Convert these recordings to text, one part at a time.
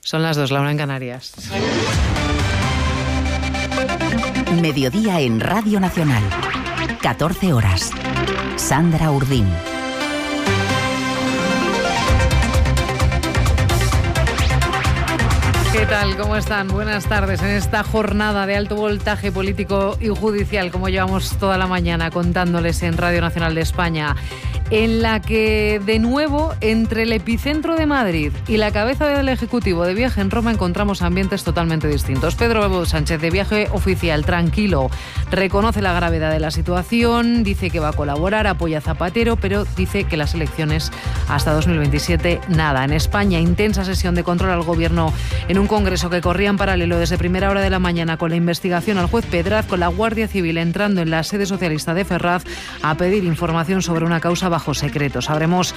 Son las 2, la 1 en Canarias. Mediodía en Radio Nacional. 14 horas. Sandra Urdín. ¿Qué tal? ¿Cómo están? Buenas tardes. En esta jornada de alto voltaje político y judicial, como llevamos toda la mañana contándoles en Radio Nacional de España, en la que, de nuevo, entre el epicentro de Madrid y la cabeza del Ejecutivo de viaje en Roma encontramos ambientes totalmente distintos. Pedro Sánchez, de viaje oficial, tranquilo, reconoce la gravedad de la situación, dice que va a colaborar, apoya a Zapatero, pero dice que las elecciones hasta 2027, nada. En España, intensa sesión de control al Gobierno en un congreso que corría en paralelo desde primera hora de la mañana con la investigación al juez Pedraz, con la Guardia Civil entrando en la sede socialista de Ferraz a pedir información sobre una causa bajo secreto. Sabemos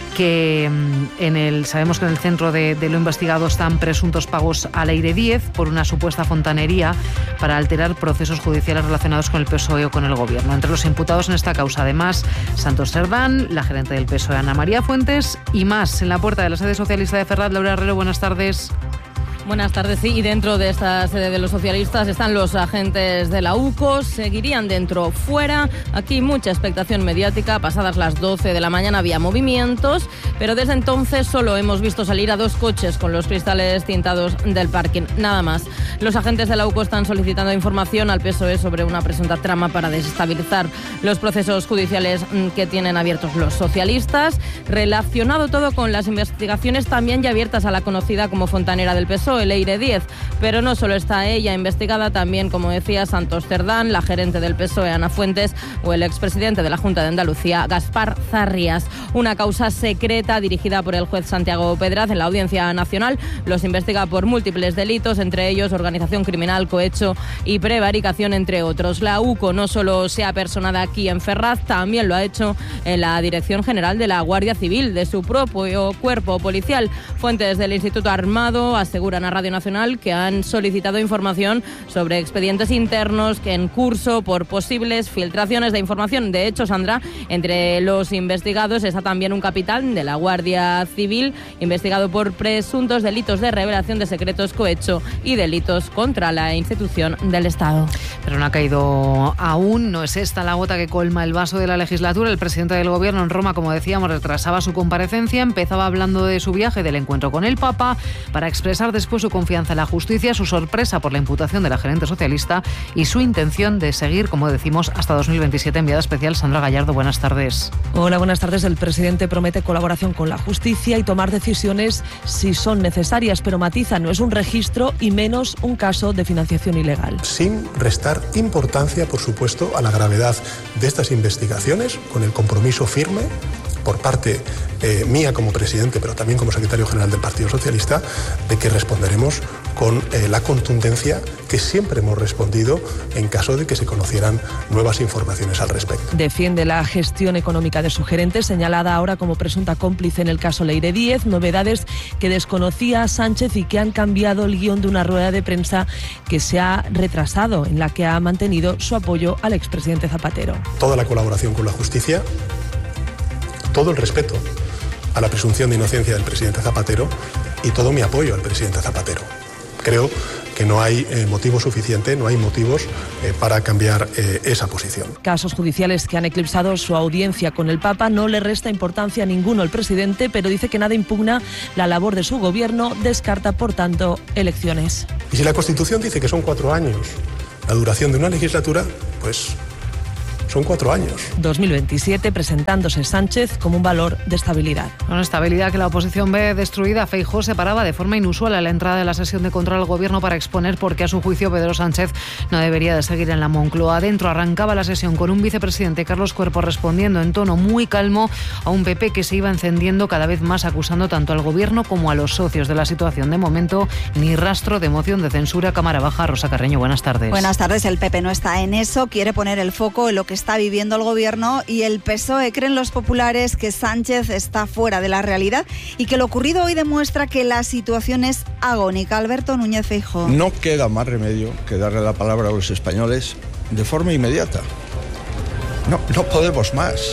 que en el centro de lo investigado están presuntos pagos a Leire Díez por una supuesta fontanería para alterar procesos judiciales relacionados con el PSOE o con el Gobierno. Entre los imputados en esta causa, además, Santos Cerdán, la gerente del PSOE, Ana María Fuentes, y más. En la puerta de la sede socialista de Ferraz, Laura Herrero, buenas tardes. Buenas tardes, sí, y dentro de esta sede de los socialistas están los agentes de la UCO, seguirían dentro, fuera. Aquí mucha expectación mediática, pasadas las 12 de la mañana había movimientos, pero desde entonces solo hemos visto salir a 2 coches con los cristales tintados del parking, nada más. Los agentes de la UCO están solicitando información al PSOE sobre una presunta trama para desestabilizar los procesos judiciales que tienen abiertos los socialistas, relacionado todo con las investigaciones también ya abiertas a la conocida como fontanera del PSOE, Leire Díez, pero no solo está ella investigada, también, como decía, Santos Cerdán, la gerente del PSOE, Ana Fuentes, o el expresidente de la Junta de Andalucía, Gaspar Zarrias. Una causa secreta dirigida por el juez Santiago Pedraz en la Audiencia Nacional. Los investiga por múltiples delitos, entre ellos organización criminal, cohecho y prevaricación, entre otros. La UCO no solo se ha personado aquí en Ferraz, también lo ha hecho en la Dirección General de la Guardia Civil, de su propio cuerpo policial. Fuentes del Instituto Armado aseguran a Radio Nacional que han solicitado información sobre expedientes internos que en curso por posibles filtraciones de información. De hecho, Sandra, entre los investigados está también un capitán de la Guardia Civil investigado por presuntos delitos de revelación de secretos, cohecho y delitos contra la institución del Estado. Pero no ha caído aún, no es esta la gota que colma el vaso de la legislatura. El presidente del Gobierno en Roma, como decíamos, retrasaba su comparecencia, empezaba hablando de su viaje, del encuentro con el Papa, para expresar después su confianza en la justicia, su sorpresa por la imputación de la gerente socialista y su intención de seguir, como decimos, hasta 2027. Enviada especial Sandra Gallardo, buenas tardes. Hola, buenas tardes. El presidente promete colaboración con la justicia y tomar decisiones si son necesarias, pero matiza, no es un registro y menos un caso de financiación ilegal. Sin restar importancia, por supuesto, a la gravedad de estas investigaciones, con el compromiso firme por parte mía como presidente, pero también como secretario general del Partido Socialista, de que responderemos con la contundencia que siempre hemos respondido en caso de que se conocieran nuevas informaciones al respecto. Defiende la gestión económica de su gerente, señalada ahora como presunta cómplice en el caso Leire Díez, novedades que desconocía Sánchez y que han cambiado el guión de una rueda de prensa que se ha retrasado, en la que ha mantenido su apoyo al expresidente Zapatero. Toda la colaboración con la justicia, todo el respeto a la presunción de inocencia del presidente Zapatero y todo mi apoyo al presidente Zapatero. Creo que no hay motivo suficiente, no hay motivos para cambiar esa posición. Casos judiciales que han eclipsado su audiencia con el Papa. No le resta importancia a ninguno el presidente, pero dice que nada impugna la labor de su gobierno, descarta, por tanto, elecciones. Y si la Constitución dice que son 4 años la duración de una legislatura, pues son 4 años. 2027, presentándose Sánchez como un valor de estabilidad. Una estabilidad que la oposición ve destruida. Feijóo se paraba de forma inusual a la entrada de la sesión de control al Gobierno para exponer por qué, a su juicio, Pedro Sánchez no debería de seguir en la Moncloa. Adentro arrancaba la sesión con un vicepresidente, Carlos Cuerpo, respondiendo en tono muy calmo a un PP que se iba encendiendo cada vez más, acusando tanto al Gobierno como a los socios de la situación. De momento, ni rastro de moción de censura. Cámara baja. Rosa Carreño, buenas tardes. Buenas tardes. El PP no está en eso, quiere poner el foco en lo que está viviendo el Gobierno, y el PSOE. Creen los populares que Sánchez está fuera de la realidad y que lo ocurrido hoy demuestra que la situación es agónica. Alberto Núñez Feijóo. No queda más remedio que darle la palabra a los españoles de forma inmediata. No podemos más.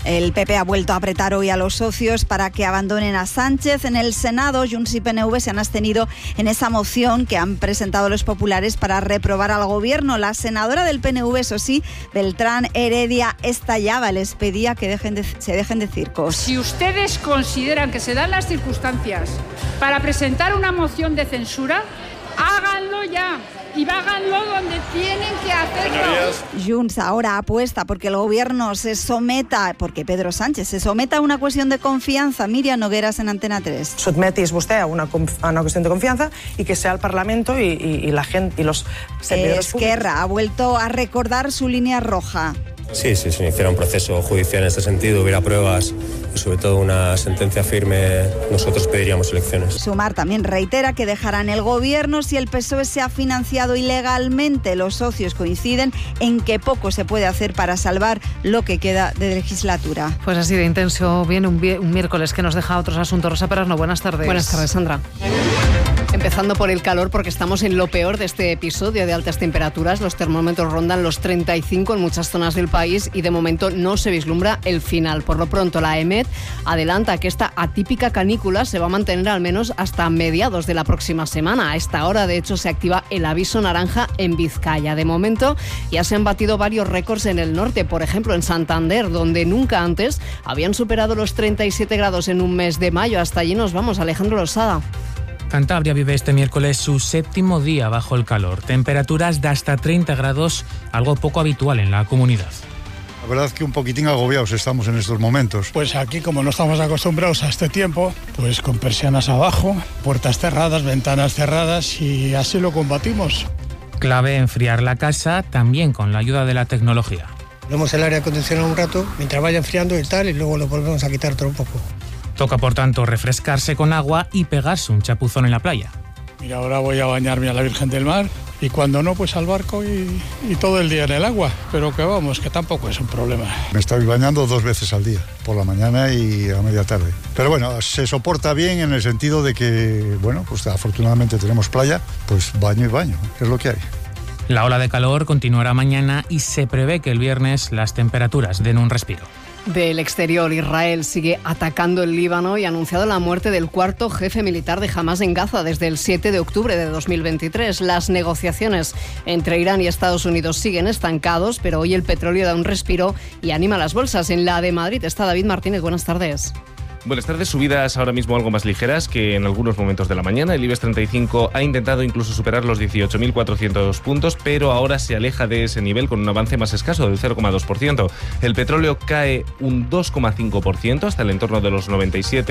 El PP ha vuelto a apretar hoy a los socios para que abandonen a Sánchez. En el Senado, Junts y PNV se han abstenido en esa moción que han presentado los populares para reprobar al gobierno. La senadora del PNV, eso sí, Beltrán Heredia, estallaba, les pedía que se dejen de circos. Si ustedes consideran que se dan las circunstancias para presentar una moción de censura, háganlo ya. Y háganlo donde tienen que hacerlo. Junts ahora apuesta porque el gobierno se someta, porque Pedro Sánchez se someta a una cuestión de confianza. Miriam Nogueras en Antena 3. Sotmetis vostè a una cuestión de confianza y que sea el Parlamento y la gente y los servidores públicos. Esquerra ha vuelto a recordar su línea roja. Sí, si se iniciara un proceso judicial en este sentido, hubiera pruebas y sobre todo una sentencia firme, nosotros pediríamos elecciones. Sumar también reitera que dejarán el gobierno si el PSOE se ha financiado ilegalmente. Los socios coinciden en que poco se puede hacer para salvar lo que queda de legislatura. Pues así de intenso viene un miércoles que nos deja otros asuntos. Rosa Perasno, buenas tardes. Buenas tardes, Sandra. Empezando por el calor, porque estamos en lo peor de este episodio de altas temperaturas. Los termómetros rondan los 35 en muchas zonas del país y de momento no se vislumbra el final. Por lo pronto, la EMET adelanta que esta atípica canícula se va a mantener al menos hasta mediados de la próxima semana. A esta hora, de hecho, se activa el aviso naranja en Vizcaya. De momento, ya se han batido varios récords en el norte, por ejemplo, en Santander, donde nunca antes habían superado los 37 grados en un mes de mayo. Hasta allí nos vamos, Alejandro Losada. Cantabria vive este miércoles su séptimo día bajo el calor. Temperaturas de hasta 30 grados, algo poco habitual en la comunidad. La verdad es que un poquitín agobiados estamos en estos momentos. Pues aquí, como no estamos acostumbrados a este tiempo, pues con persianas abajo, puertas cerradas, ventanas cerradas y así lo combatimos. Clave enfriar la casa también con la ayuda de la tecnología. Ponemos el aire acondicionado un rato mientras vaya enfriando y tal y luego lo volvemos a quitar todo un poco. Toca, por tanto, refrescarse con agua y pegarse un chapuzón en la playa. Mira, ahora voy a bañarme a la Virgen del Mar y cuando no, pues al barco y todo el día en el agua. Pero que vamos, que tampoco es un problema. Me estoy bañando 2 veces al día, por la mañana y a media tarde. Pero bueno, se soporta bien en el sentido de que, bueno, pues afortunadamente tenemos playa, pues baño y baño, es lo que hay. La ola de calor continuará mañana y se prevé que el viernes las temperaturas den un respiro. Del exterior, Israel sigue atacando el Líbano y ha anunciado la muerte del 4º jefe militar de Hamás en Gaza desde el 7 de octubre de 2023. Las negociaciones entre Irán y Estados Unidos siguen estancados, pero hoy el petróleo da un respiro y anima las bolsas. En la de Madrid está David Martínez. Buenas tardes. Buenas tardes, subidas ahora mismo algo más ligeras que en algunos momentos de la mañana. El IBEX 35 ha intentado incluso superar los 18.400 puntos, pero ahora se aleja de ese nivel con un avance más escaso del 0,2%. El petróleo cae un 2,5% hasta el entorno de los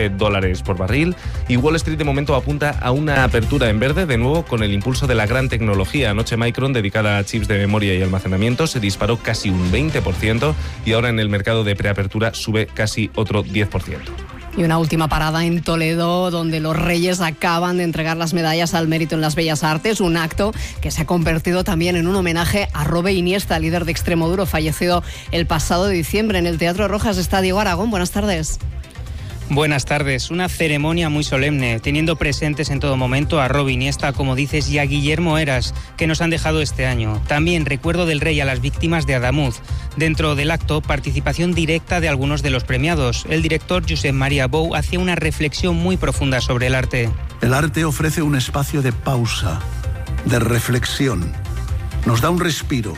$97 por barril. Y Wall Street de momento apunta a una apertura en verde, de nuevo con el impulso de la gran tecnología. Anoche Micron, dedicada a chips de memoria y almacenamiento, se disparó casi un 20% y ahora en el mercado de preapertura sube casi otro 10%. Y una última parada en Toledo, donde los Reyes acaban de entregar las medallas al mérito en las Bellas Artes, un acto que se ha convertido también en un homenaje a Robe Iniesta, líder de Extremoduro, fallecido el pasado diciembre. En el Teatro Rojas está Diego Aragón. Buenas tardes. Buenas tardes. Una ceremonia muy solemne, teniendo presentes en todo momento a Robe Iniesta, como dices, y a Guillermo Heras, que nos han dejado este año. También recuerdo del rey a las víctimas de Adamuz. Dentro del acto, participación directa de algunos de los premiados. El director Josep Maria Bou hacía una reflexión muy profunda sobre el arte. El arte ofrece un espacio de pausa, de reflexión. Nos da un respiro.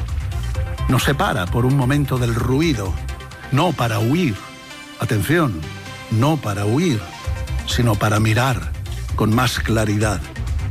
Nos separa por un momento del ruido, no para huir. Atención. No para huir, sino para mirar con más claridad.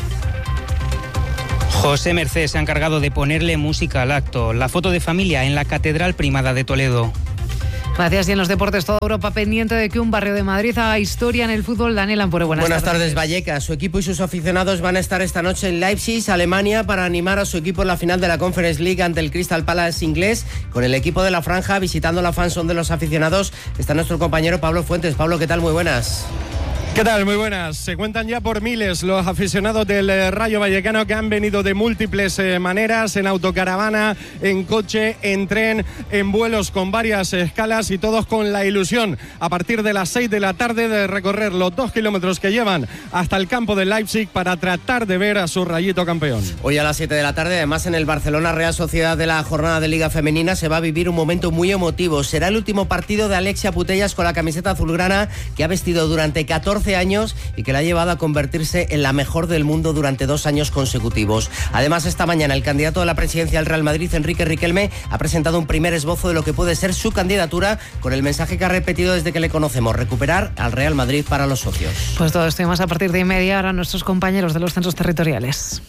José Merced se ha encargado de ponerle música al acto. La foto de familia en la Catedral Primada de Toledo. Gracias. Y en los deportes, toda Europa pendiente de que un barrio de Madrid haga historia en el fútbol. Daniel Ampure, buenas tardes, Vallecas. Su equipo y sus aficionados van a estar esta noche en Leipzig, Alemania, para animar a su equipo en la final de la Conference League ante el Crystal Palace inglés. Con el equipo de la franja visitando la fanzone de los aficionados está nuestro compañero Pablo Fuentes. Pablo, ¿qué tal? Muy buenas. ¿Qué tal? Muy buenas. Se cuentan ya por miles los aficionados del Rayo Vallecano que han venido de múltiples maneras, en autocaravana, en coche, en tren, en vuelos con varias escalas y todos con la ilusión a partir de las 6 de la tarde de recorrer los 2 kilómetros que llevan hasta el campo de Leipzig para tratar de ver a su Rayito campeón. Hoy a las 7 de la tarde, además en el Barcelona Real Sociedad de la jornada de Liga Femenina, se va a vivir un momento muy emotivo. Será el último partido de Alexia Putellas con la camiseta azulgrana que ha vestido durante 14 años y que la ha llevado a convertirse en la mejor del mundo durante 2 años consecutivos. Además, esta mañana el candidato a la presidencia del Real Madrid, Enrique Riquelme, ha presentado un primer esbozo de lo que puede ser su candidatura, con el mensaje que ha repetido desde que le conocemos: recuperar al Real Madrid para los socios. Pues todo esto y más a partir de media, ahora nuestros compañeros de los centros territoriales.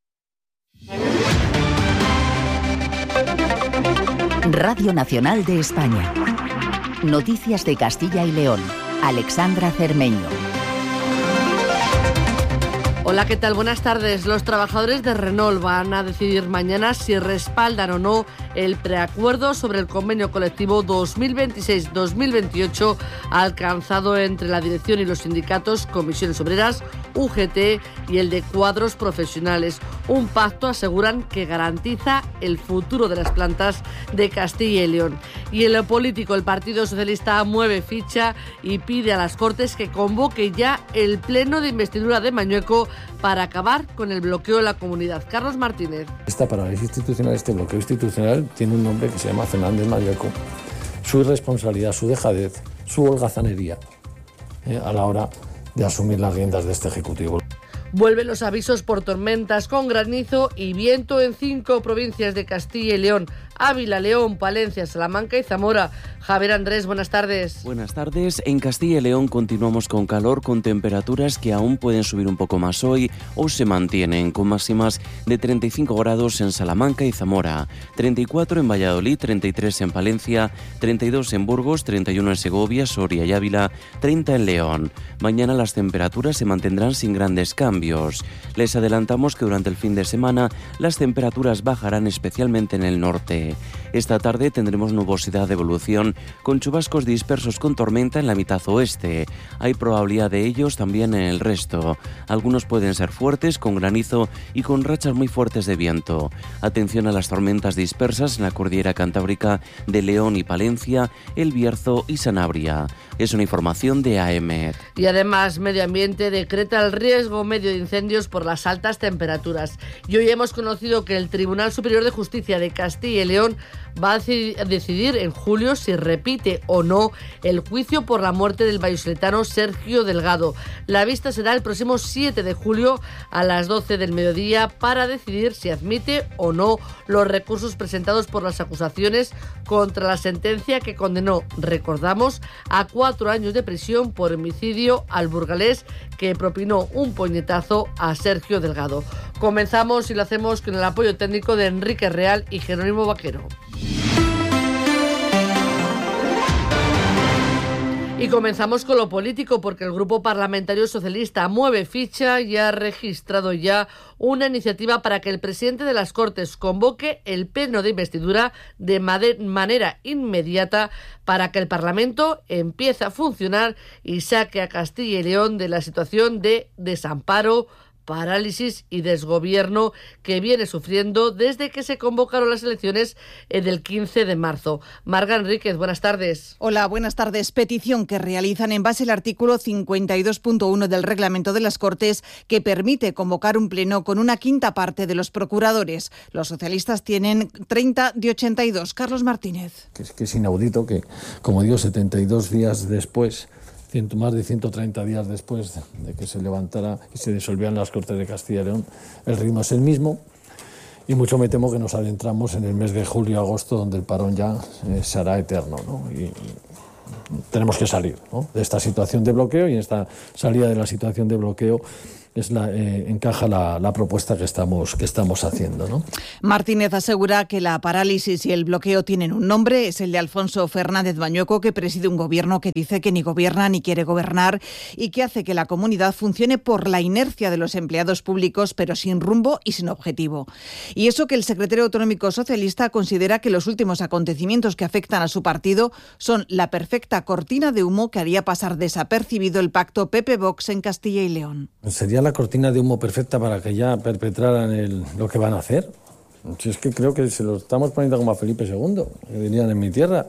Radio Nacional de España. Noticias de Castilla y León. Alexandra Cermeño. Hola, ¿qué tal? Buenas tardes. Los trabajadores de Renault van a decidir mañana si respaldan o no el preacuerdo sobre el convenio colectivo 2026-2028 alcanzado entre la dirección y los sindicatos, comisiones obreras, UGT y el de cuadros profesionales. Un pacto, aseguran, que garantiza el futuro de las plantas de Castilla y León. Y en lo político, el Partido Socialista mueve ficha y pide a las Cortes que convoque ya el pleno de investidura de Mañueco para acabar con el bloqueo de la comunidad. Carlos Martínez. Esta parálisis institucional, este bloqueo institucional, tiene un nombre que se llama Fernández Mañueco. Su irresponsabilidad, su dejadez, su holgazanería a la hora de asumir las riendas de este Ejecutivo. Vuelven los avisos por tormentas con granizo y viento en 5 provincias de Castilla y León: Ávila, León, Palencia, Salamanca y Zamora. Javier Andrés, buenas tardes. Buenas tardes. En Castilla y León continuamos con calor, con temperaturas que aún pueden subir un poco más hoy o se mantienen, con máximas de 35 grados en Salamanca y Zamora, 34 en Valladolid, 33 en Palencia, 32 en Burgos, 31 en Segovia, Soria y Ávila, 30 en León. Mañana las temperaturas se mantendrán sin grandes cambios. Les adelantamos que durante el fin de semana las temperaturas bajarán especialmente en el norte. Esta tarde tendremos nubosidad de evolución con chubascos dispersos con tormenta en la mitad oeste. Hay probabilidad de ellos también en el resto. Algunos pueden ser fuertes, con granizo y con rachas muy fuertes de viento. Atención a las tormentas dispersas en la cordillera cantábrica de León y Palencia, El Bierzo y Sanabria. Es una información de AEMET. Y además, Medio Ambiente decreta el riesgo medio de incendios por las altas temperaturas. Y hoy hemos conocido que el Tribunal Superior de Justicia de Castilla y León va a decidir en julio si repite o no el juicio por la muerte del vallisoletano Sergio Delgado. La vista será el próximo 7 de julio a las 12 del mediodía para decidir si admite o no los recursos presentados por las acusaciones contra la sentencia que condenó, recordamos, a 4 años de prisión por homicidio al burgalés que propinó un puñetazo a Sergio Delgado. Comenzamos y lo hacemos con el apoyo técnico de Enrique Real y Jerónimo Vaquero. Y comenzamos con lo político, porque el Grupo Parlamentario Socialista mueve ficha y ha registrado ya una iniciativa para que el presidente de las Cortes convoque el pleno de investidura de manera inmediata para que el Parlamento empiece a funcionar y saque a Castilla y León de la situación de desamparo, parálisis y desgobierno que viene sufriendo desde que se convocaron las elecciones del 15 de marzo. Marga Enríquez, buenas tardes. Hola, buenas tardes. Petición que realizan en base al artículo 52.1 del reglamento de las Cortes, que permite convocar un pleno con una quinta parte de los procuradores. Los socialistas tienen 30 de 82. Carlos Martínez. Que es inaudito que, como digo, 72 días después, más de 130 días después de que se levantara y se disolvieran las Cortes de Castilla y León, el ritmo es el mismo y mucho me temo que nos adentramos en el mes de julio-agosto, donde el parón ya se hará eterno, ¿no? Y tenemos que salir, ¿no?, de esta situación de bloqueo, y en esta salida de la situación de bloqueo encaja la propuesta que estamos haciendo, ¿no? Martínez asegura que la parálisis y el bloqueo tienen un nombre, es el de Alfonso Fernández Bañueco, que preside un gobierno que dice que ni gobierna ni quiere gobernar y que hace que la comunidad funcione por la inercia de los empleados públicos, pero sin rumbo y sin objetivo. Y eso que el secretario autonómico socialista considera que los últimos acontecimientos que afectan a su partido son la perfecta cortina de humo que haría pasar desapercibido el pacto PP-Vox en Castilla y León. Sería la cortina de humo perfecta para que ya perpetraran lo que van a hacer. Si es que creo que se lo estamos poniendo como a Felipe II, que dirían en mi tierra.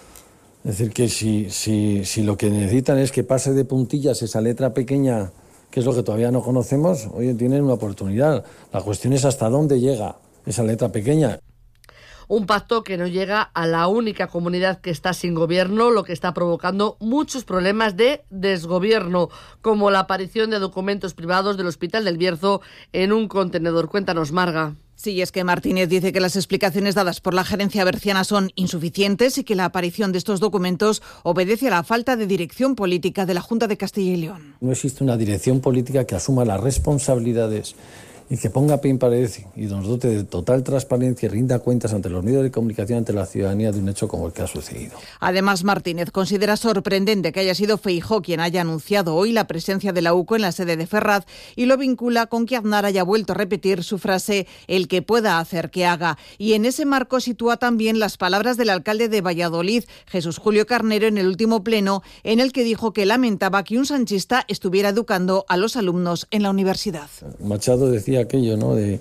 Es decir, que si lo que necesitan es que pase de puntillas esa letra pequeña, que es lo que todavía no conocemos, oye, tienen una oportunidad. La cuestión es hasta dónde llega esa letra pequeña. Un pacto que no llega a la única comunidad que está sin gobierno, lo que está provocando muchos problemas de desgobierno, como la aparición de documentos privados del Hospital del Bierzo en un contenedor. Cuéntanos, Marga. Sí, es que Martínez dice que las explicaciones dadas por la gerencia berciana son insuficientes y que la aparición de estos documentos obedece a la falta de dirección política de la Junta de Castilla y León. No existe una dirección política que asuma las responsabilidades y que ponga pie en pared y nos dote de total transparencia y rinda cuentas ante los medios de comunicación, ante la ciudadanía, de un hecho como el que ha sucedido. Además, Martínez considera sorprendente que haya sido Feijóo quien haya anunciado hoy la presencia de la UCO en la sede de Ferraz y lo vincula con que Aznar haya vuelto a repetir su frase «el que pueda hacer que haga». Y en ese marco sitúa también las palabras del alcalde de Valladolid, Jesús Julio Carnero, en el último pleno, en el que dijo que lamentaba que un sanchista estuviera educando a los alumnos en la universidad. Machado decía aquello, ¿no? En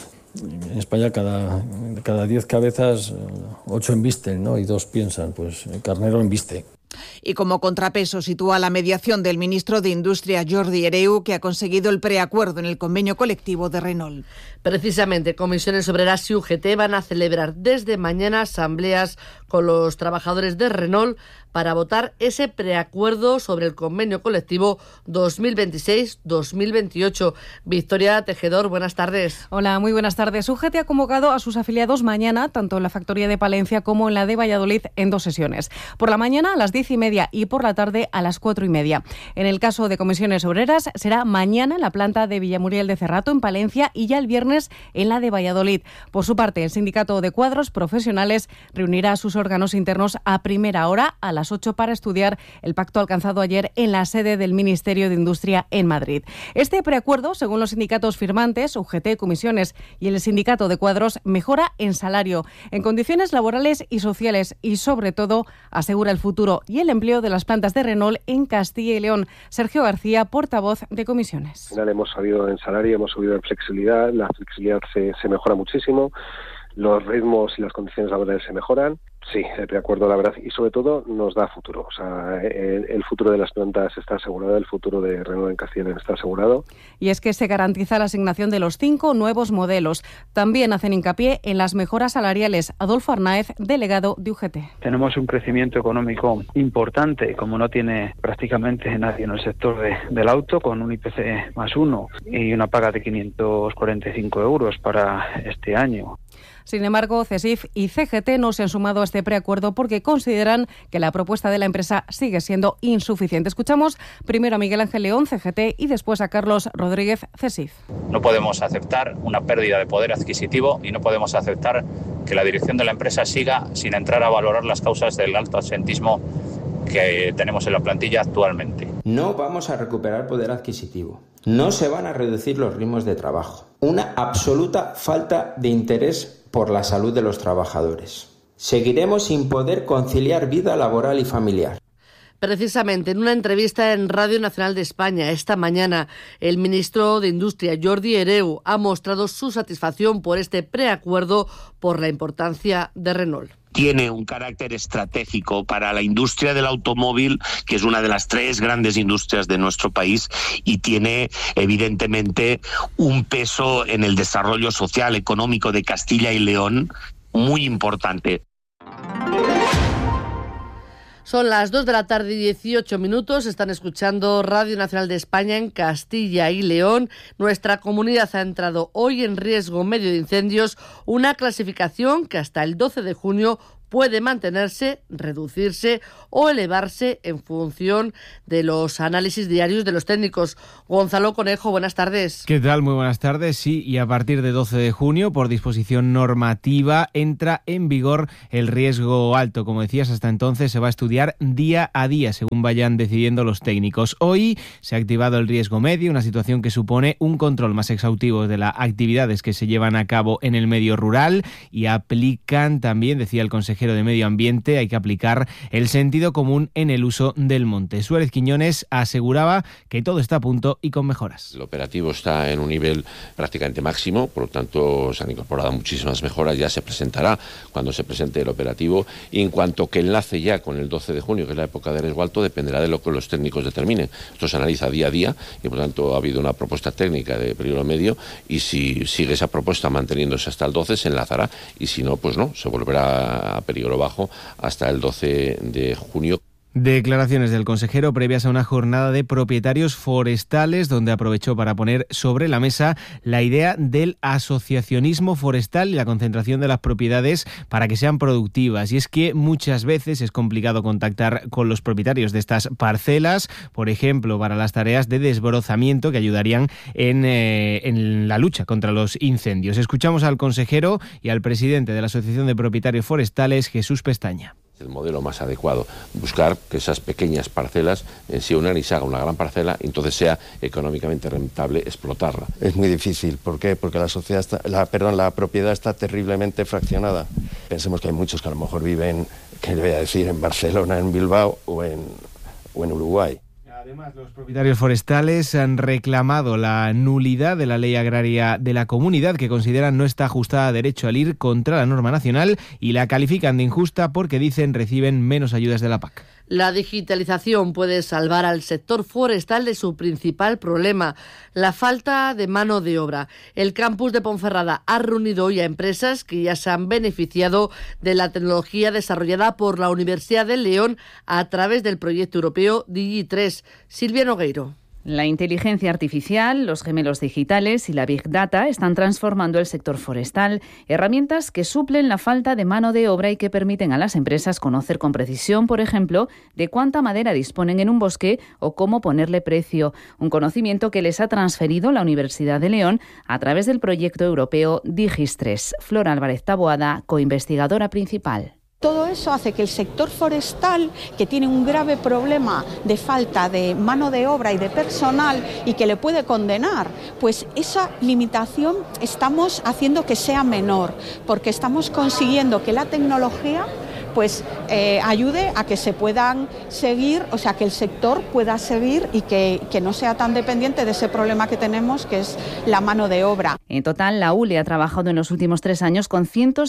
España cada 10 cabezas, 8 embisten, ¿no? Y 2 piensan. Pues Carnero embiste. Y como contrapeso sitúa la mediación del ministro de Industria, Jordi Hereu, que ha conseguido el preacuerdo en el convenio colectivo de Renault. Precisamente, Comisiones Obreras y UGT van a celebrar desde mañana asambleas con los trabajadores de Renault para votar ese preacuerdo sobre el convenio colectivo 2026-2028. Victoria Tejedor, buenas tardes. Hola, muy buenas tardes. UGT ha convocado a sus afiliados mañana, tanto en la factoría de Palencia como en la de Valladolid, en 2 sesiones. Por la mañana a las 10:30 y por la tarde a las 4:30. En el caso de Comisiones Obreras, será mañana en la planta de Villamuriel de Cerrato, en Palencia, y ya el viernes en la de Valladolid. Por su parte, el Sindicato de Cuadros Profesionales reunirá a sus órganos internos a primera hora, a las 8, para estudiar el pacto alcanzado ayer en la sede del Ministerio de Industria en Madrid. Este preacuerdo, según los sindicatos firmantes, UGT, Comisiones y el Sindicato de Cuadros, mejora en salario, en condiciones laborales y sociales y, sobre todo, asegura el futuro y el empleo de las plantas de Renault en Castilla y León. Sergio García, portavoz de Comisiones. Al final hemos subido en salario, hemos subido en flexibilidad, la flexibilidad se mejora muchísimo, los ritmos y las condiciones laborales se mejoran. Sí, el preacuerdo, la verdad, y sobre todo nos da futuro. O sea, el futuro de las plantas está asegurado, el futuro de Renault en Castilla y León está asegurado. Y es que se garantiza la asignación de los 5 nuevos modelos. También hacen hincapié en las mejoras salariales. Adolfo Arnáez, delegado de UGT. Tenemos un crecimiento económico importante, como no tiene prácticamente nadie en el sector del auto, con un IPC +1 y una paga de 545 euros para este año. Sin embargo, CESIF y CGT no se han sumado a este preacuerdo porque consideran que la propuesta de la empresa sigue siendo insuficiente. Escuchamos primero a Miguel Ángel León, CGT, y después a Carlos Rodríguez, CESIF. No podemos aceptar una pérdida de poder adquisitivo y no podemos aceptar que la dirección de la empresa siga sin entrar a valorar las causas del alto absentismo que tenemos en la plantilla actualmente. No vamos a recuperar poder adquisitivo. No se van a reducir los ritmos de trabajo. Una absoluta falta de interés por la salud de los trabajadores. Seguiremos sin poder conciliar vida laboral y familiar. Precisamente en una entrevista en Radio Nacional de España esta mañana, el ministro de Industria, Jordi Hereu, ha mostrado su satisfacción por este preacuerdo por la importancia de Renault. Tiene un carácter estratégico para la industria del automóvil, que es una de las 3 grandes industrias de nuestro país, y tiene evidentemente un peso en el desarrollo social, económico de Castilla y León muy importante. Son las 2 de la tarde y 18 minutos. Están escuchando Radio Nacional de España en Castilla y León. Nuestra comunidad ha entrado hoy en riesgo medio de incendios, una clasificación que hasta el 12 de junio puede mantenerse, reducirse o elevarse en función de los análisis diarios de los técnicos. Gonzalo Conejo, buenas tardes. ¿Qué tal? Muy buenas tardes. Sí, y a partir de 12 de junio, por disposición normativa, entra en vigor el riesgo alto. Como decías, hasta entonces se va a estudiar día a día, según vayan decidiendo los técnicos. Hoy se ha activado el riesgo medio, una situación que supone un control más exhaustivo de las actividades que se llevan a cabo en el medio rural y aplican también, decía el consejero de Medio Ambiente, hay que aplicar el sentido común en el uso del monte. Suárez Quiñones aseguraba que todo está a punto y con mejoras. El operativo está en un nivel prácticamente máximo, por lo tanto se han incorporado muchísimas mejoras, ya se presentará cuando se presente el operativo, y en cuanto que enlace ya con el 12 de junio, que es la época de riesgo alto, dependerá de lo que los técnicos determinen. Esto se analiza día a día y por tanto ha habido una propuesta técnica de peligro medio y si sigue esa propuesta manteniéndose hasta el 12 se enlazará y si no, pues no, se volverá a peligro bajo hasta el 12 de junio. Declaraciones del consejero previas a una jornada de propietarios forestales donde aprovechó para poner sobre la mesa la idea del asociacionismo forestal y la concentración de las propiedades para que sean productivas. Y es que muchas veces es complicado contactar con los propietarios de estas parcelas, por ejemplo, para las tareas de desbrozamiento que ayudarían en la lucha contra los incendios. Escuchamos al consejero y al presidente de la Asociación de Propietarios Forestales, Jesús Pestaña. El modelo más adecuado, buscar que esas pequeñas parcelas se unan y se haga una gran parcela y entonces sea económicamente rentable explotarla. Es muy difícil, ¿por qué? Porque la propiedad está terriblemente fraccionada. Pensemos que hay muchos que a lo mejor viven, que le voy a decir, en Barcelona, en Bilbao o en Uruguay. Además, los propietarios forestales han reclamado la nulidad de la ley agraria de la comunidad, que consideran no está ajustada a derecho al ir contra la norma nacional y la califican de injusta porque dicen reciben menos ayudas de la PAC. La digitalización puede salvar al sector forestal de su principal problema, la falta de mano de obra. El campus de Ponferrada ha reunido hoy a empresas que ya se han beneficiado de la tecnología desarrollada por la Universidad de León a través del proyecto europeo Digi3. Silvia Nogueiro. La inteligencia artificial, los gemelos digitales y la Big Data están transformando el sector forestal, herramientas que suplen la falta de mano de obra y que permiten a las empresas conocer con precisión, por ejemplo, de cuánta madera disponen en un bosque o cómo ponerle precio, un conocimiento que les ha transferido la Universidad de León a través del proyecto europeo Digi3. Flora Álvarez Taboada, coinvestigadora principal. Todo eso hace que el sector forestal, que tiene un grave problema de falta de mano de obra y de personal y que le puede condenar, pues esa limitación estamos haciendo que sea menor, porque estamos consiguiendo que la tecnología pues ayude a que se puedan seguir, o sea, que el sector pueda seguir y que no sea tan dependiente de ese problema que tenemos, que es la mano de obra. En total, la ULE ha trabajado en los últimos 3 años con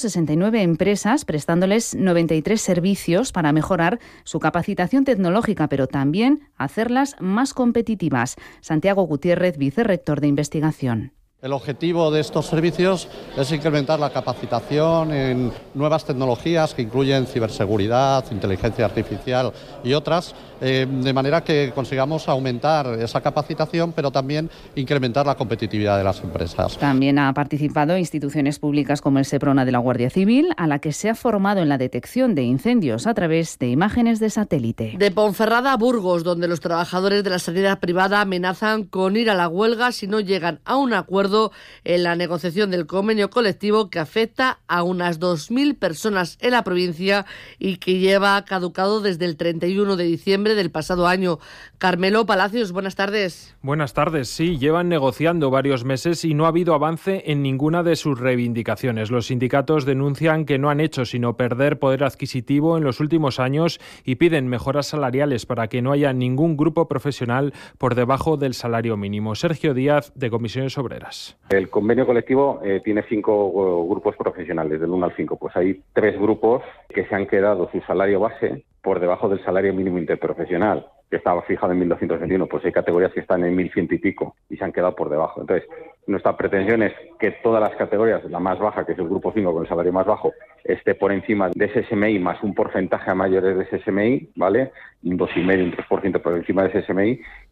169 empresas, prestándoles 93 servicios para mejorar su capacitación tecnológica, pero también hacerlas más competitivas. Santiago Gutiérrez, vicerrector de investigación. El objetivo de estos servicios es incrementar la capacitación en nuevas tecnologías que incluyen ciberseguridad, inteligencia artificial y otras, de manera que consigamos aumentar esa capacitación, pero también incrementar la competitividad de las empresas. También ha participado instituciones públicas como el Seprona de la Guardia Civil, a la que se ha formado en la detección de incendios a través de imágenes de satélite. De Ponferrada a Burgos, donde los trabajadores de la sanidad privada amenazan con ir a la huelga si no llegan a un acuerdo en la negociación del convenio colectivo que afecta a unas 2.000 personas en la provincia y que lleva caducado desde el 31 de diciembre del pasado año. Carmelo Palacios, buenas tardes. Buenas tardes. Sí, llevan negociando varios meses y no ha habido avance en ninguna de sus reivindicaciones. Los sindicatos denuncian que no han hecho sino perder poder adquisitivo en los últimos años y piden mejoras salariales para que no haya ningún grupo profesional por debajo del salario mínimo. Sergio Díaz, de Comisiones Obreras. El convenio colectivo tiene 5 grupos profesionales, del 1 al 5. Pues hay 3 grupos que se han quedado su salario base por debajo del salario mínimo interprofesional, que estaba fijado en 1.221. Pues hay categorías que están en 1.100 y pico y se han quedado por debajo. Entonces, nuestra pretensión es que todas las categorías, la más baja, que es el grupo 5 con el salario más bajo, esté por encima de ese SMI más un porcentaje a mayores de ese SMI, ¿vale? Un 2,5, un 3% por encima de ese SMI,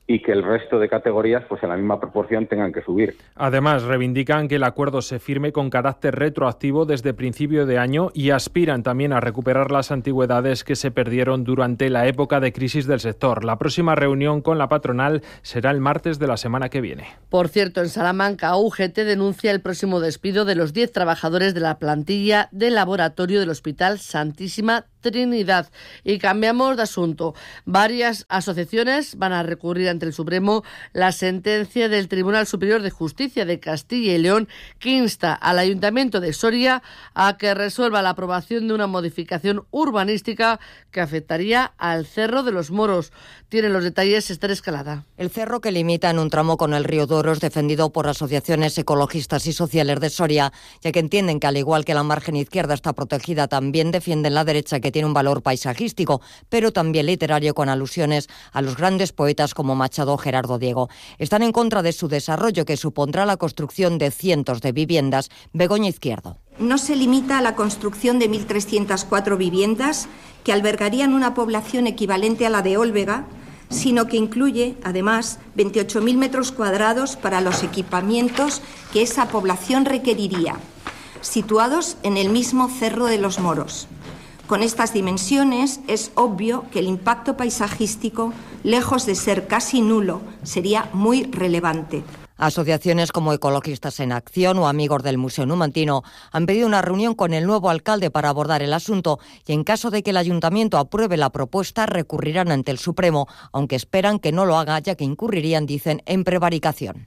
y que el resto de categorías, pues en la misma proporción, tengan que subir. Además, reivindican que el acuerdo se firme con carácter retroactivo desde principio de año y aspiran también a recuperar las antigüedades que se perdieron durante la época de crisis del sector. La próxima reunión con la patronal será el martes de la semana que viene. Por cierto, en Salamanca, UGT denuncia el próximo despido de los 10 trabajadores de la plantilla del laboratorio del Hospital Santísima Trinidad. Y cambiamos de asunto. Varias asociaciones van a recurrir ante el Supremo la sentencia del Tribunal Superior de Justicia de Castilla y León que insta al Ayuntamiento de Soria a que resuelva la aprobación de una modificación urbanística que afectaría al Cerro de los Moros. Tienen los detalles Esther Escalada. El cerro, que limita en un tramo con el río Douro, es defendido por asociaciones ecologistas y sociales de Soria, ya que entienden que, al igual que la margen izquierda está protegida, también defienden la derecha, que tiene un valor paisajístico, pero también literario, con alusiones a los grandes poetas como Machado o Gerardo Diego. Están en contra de su desarrollo, que supondrá la construcción de cientos de viviendas. Begoña Izquierdo. No se limita a la construcción de 1.304 viviendas que albergarían una población equivalente a la de Olvega, sino que incluye, además, 28.000 metros cuadrados para los equipamientos que esa población requeriría, situados en el mismo Cerro de los Moros. Con estas dimensiones es obvio que el impacto paisajístico, lejos de ser casi nulo, sería muy relevante. Asociaciones como Ecologistas en Acción o Amigos del Museo Numantino han pedido una reunión con el nuevo alcalde para abordar el asunto y, en caso de que el ayuntamiento apruebe la propuesta, recurrirán ante el Supremo, aunque esperan que no lo haga, ya que incurrirían, dicen, en prevaricación.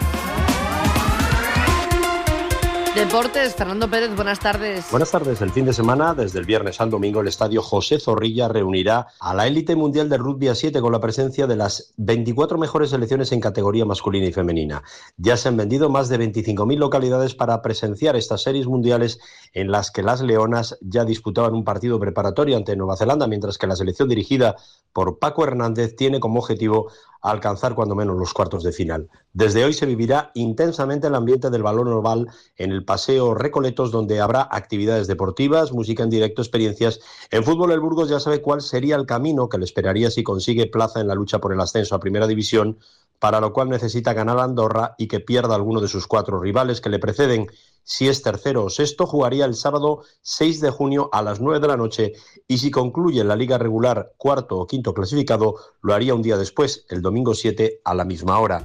Deportes, Fernando Pérez, buenas tardes. Buenas tardes. El fin de semana, desde el viernes al domingo, el estadio José Zorrilla reunirá a la élite mundial del rugby a 7 con la presencia de las 24 mejores selecciones en categoría masculina y femenina. Ya se han vendido más de 25.000 localidades para presenciar estas series mundiales, en las que las leonas ya disputaban un partido preparatorio ante Nueva Zelanda, mientras que la selección dirigida por Paco Hernández tiene como objetivo alcanzar cuando menos los cuartos de final. Desde hoy se vivirá intensamente el ambiente del balón oval en el Paseo Recoletos, donde habrá actividades deportivas, música en directo, experiencias. En fútbol, el Burgos ya sabe cuál sería el camino que le esperaría si consigue plaza en la lucha por el ascenso a Primera División, para lo cual necesita ganar a Andorra y que pierda alguno de sus 4 rivales que le preceden. Si es tercero o sexto, jugaría el sábado 6 de junio a las 9 de la noche, y si concluye la liga regular cuarto o quinto clasificado, lo haría un día después, el domingo 7 a la misma hora.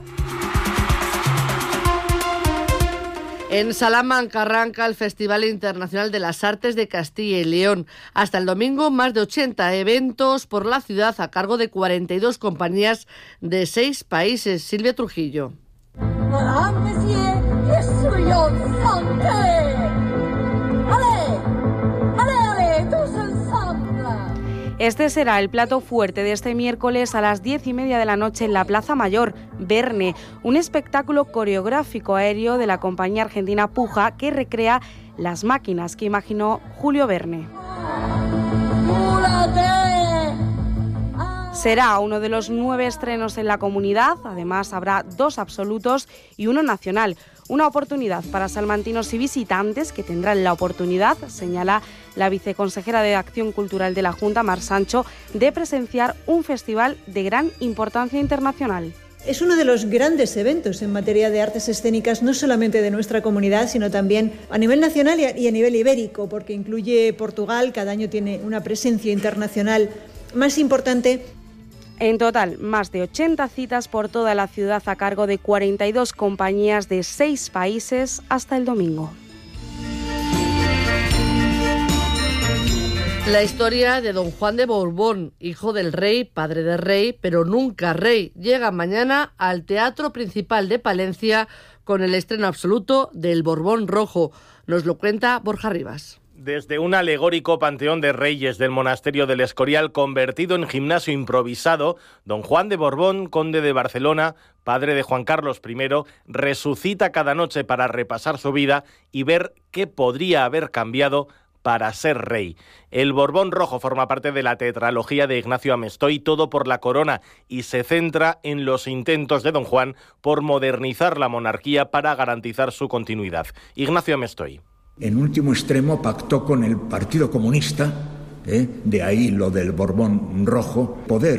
En Salamanca arranca el Festival Internacional de las Artes de Castilla y León. Hasta el domingo, más de 80 eventos por la ciudad a cargo de 42 compañías de 6 países. Silvia Trujillo. Este será el plato fuerte de este miércoles a las 10:30 de la noche en la Plaza Mayor, Verne, un espectáculo coreográfico aéreo de la compañía argentina Puja que recrea las máquinas que imaginó Julio Verne. Será uno de los 9 estrenos en la comunidad. Además, habrá 2 absolutos y 1 nacional. Una oportunidad para salmantinos y visitantes que tendrán la oportunidad, señala la viceconsejera de Acción Cultural de la Junta, Mar Sancho, de presenciar un festival de gran importancia internacional. Es uno de los grandes eventos en materia de artes escénicas, no solamente de nuestra comunidad, sino también a nivel nacional y a nivel ibérico, porque incluye Portugal. Cada año tiene una presencia internacional más importante. En total, más de 80 citas por toda la ciudad a cargo de 42 compañías de 6 países hasta el domingo. La historia de Don Juan de Borbón, hijo del rey, padre del rey, pero nunca rey, llega mañana al Teatro Principal de Palencia con el estreno absoluto del Borbón Rojo. Nos lo cuenta Borja Rivas. Desde un alegórico panteón de reyes del monasterio del Escorial convertido en gimnasio improvisado, don Juan de Borbón, conde de Barcelona, padre de Juan Carlos I, resucita cada noche para repasar su vida y ver qué podría haber cambiado para ser rey. El Borbón Rojo forma parte de la tetralogía de Ignacio Amestoy, Todo por la corona, y se centra en los intentos de don Juan por modernizar la monarquía para garantizar su continuidad. Ignacio Amestoy. En último extremo pactó con el Partido Comunista, de ahí lo del Borbón Rojo, poder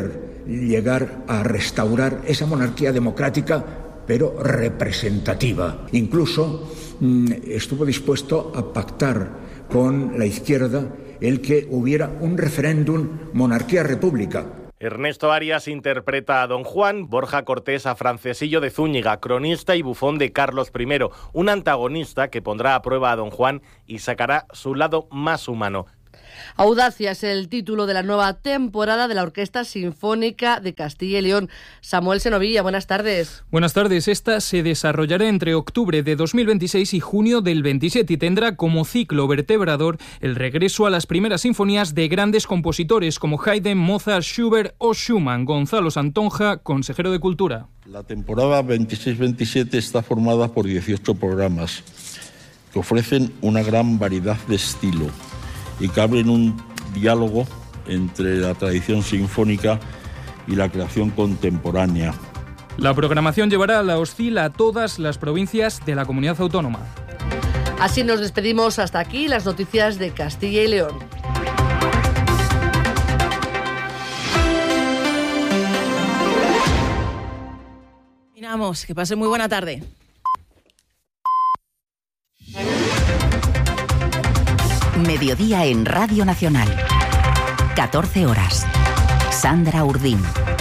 llegar a restaurar esa monarquía democrática, pero representativa. Incluso estuvo dispuesto a pactar con la izquierda el que hubiera un referéndum monarquía-república. Ernesto Arias interpreta a Don Juan, Borja Cortés a Francesillo de Zúñiga, cronista y bufón de Carlos I, un antagonista que pondrá a prueba a Don Juan y sacará su lado más humano. Audacia es el título de la nueva temporada de la Orquesta Sinfónica de Castilla y León. Samuel Senovilla, buenas tardes. Buenas tardes. Esta se desarrollará entre octubre de 2026 y junio del 27 y tendrá como ciclo vertebrador el regreso a las primeras sinfonías de grandes compositores como Haydn, Mozart, Schubert o Schumann. Gonzalo Santonja, consejero de Cultura. La temporada 26-27 está formada por 18 programas que ofrecen una gran variedad de estilo y que abren un diálogo entre la tradición sinfónica y la creación contemporánea. La programación llevará a la Oscil a todas las provincias de la comunidad autónoma. Así nos despedimos. Hasta aquí las noticias de Castilla y León. Terminamos. Que pase muy buena tarde. Mediodía en Radio Nacional. 14 horas. Sandra Urdín.